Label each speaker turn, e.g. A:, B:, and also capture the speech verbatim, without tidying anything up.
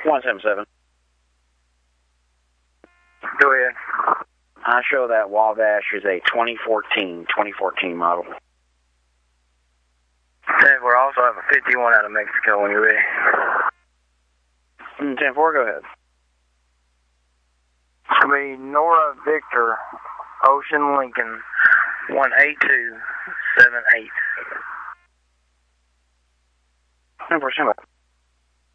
A: one seven seven.
B: Go ahead.
A: I show that Wabash is a twenty fourteen model.
B: ten four, I also have a fifty-one out of Mexico when you're ready.
A: ten four, go ahead.
B: It's going to be Nora Victor, Ocean Lincoln, one eight two seven eight.
A: ten four, stand by.